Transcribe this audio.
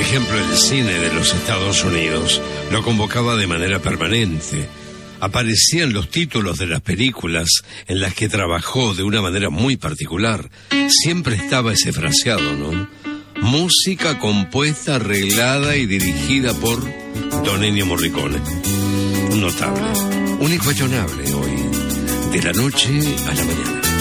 ejemplo, el cine de los Estados Unidos lo convocaba de manera permanente. Aparecían los títulos de las películas en las que trabajó de una manera muy particular. Siempre estaba ese fraseado, ¿no? Música compuesta, arreglada y dirigida por Don Ennio Morricone. Notable, un incuestionable hoy, de la noche a la mañana.